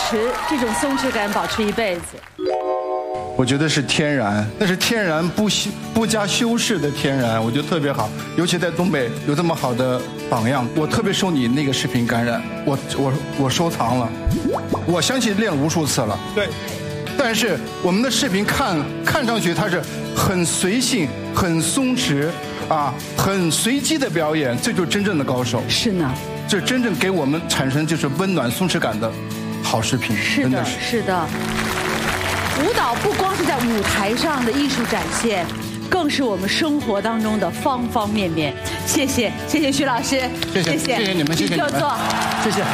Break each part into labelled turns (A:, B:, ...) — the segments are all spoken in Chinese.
A: 持这种松弛感，保持一辈子？
B: 我觉得是天然，那是天然不加修饰的天然，我觉得特别好。尤其在东北有这么好的榜样，我特别受你那个视频感染，我收藏了，我相信练了无数次了。对，但是我们的视频看上去它是很随性、很松弛啊，很随机的表演，这就是真正的高手。
A: 是呢，
B: 这真正给我们产生就是温暖松弛感的好视频。
A: 是的，是的。舞蹈不光是在舞台上的艺术展现，更是我们生活当中的方方面面。谢谢徐老师，
B: 谢谢你们，谢谢你们，谢谢。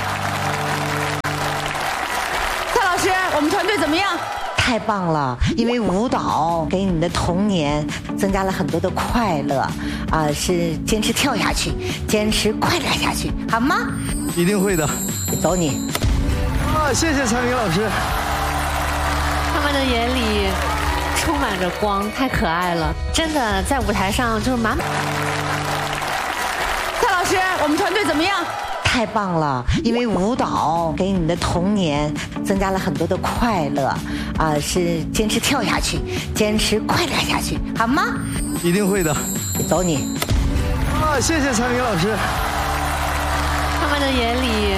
A: 蔡老师，我们团队怎么样？
C: 太棒了，因为舞蹈给你的童年增加了很多的快乐啊，是坚持跳下去，坚持快乐下去，好吗？
D: 一定会的，
C: 走你。
D: 啊，谢谢蔡明老师。
E: 他们的眼里充满着光，太可爱了，真的在舞台上就是满。
A: 蔡老师，我们团队怎么样？
C: 太棒了，因为舞蹈给你的童年增加了很多的快乐啊，是坚持跳下去，坚持快乐下去，好吗？
D: 一定会的，
C: 走你。
D: 啊，谢谢蔡明老师。
E: 他们的眼里